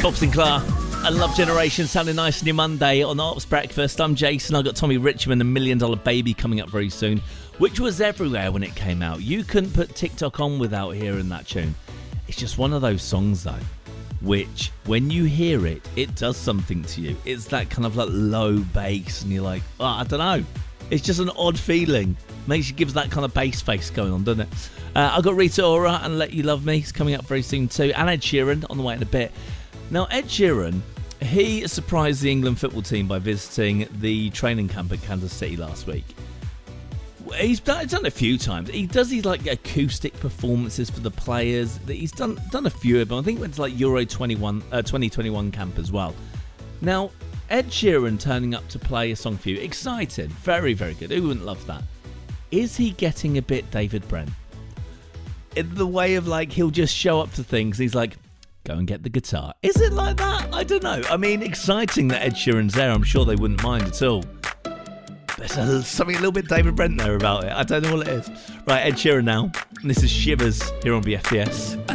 Bob Sinclair and Love Generation sounding nice on your Monday on Arts Breakfast. I'm Jason. I've got Tommy Richmond and $1 Million Baby coming up very soon, which was everywhere when it came out. You couldn't put TikTok on without hearing that tune. It's just one of those songs, though, which, when you hear it, it does something to you. It's that kind of like low bass, and you're like, oh, I don't know. It's just an odd feeling. Gives that kind of bass face going on, doesn't it? I've got Rita Ora and Let You Love Me. It's coming up very soon too. And Ed Sheeran on the way in a bit. Now, Ed Sheeran, he surprised the England football team by visiting the training camp at Kansas City last week. He's done it a few times. He does these like acoustic performances for the players. He's done a few of them. I think it went to like Euro 2021 camp as well. Now, Ed Sheeran turning up to play a song for you. Exciting. Very, very good. Who wouldn't love that? Is he getting a bit David Brent? In the way of like, he'll just show up to things. He's like, go and get the guitar. Is it like that? I don't know. I mean, exciting that Ed Sheeran's there. I'm sure they wouldn't mind at all. There's something a little bit David Brent there about it. I don't know what it is. Right, Ed Sheeran now. And this is Shivers here on BFTS.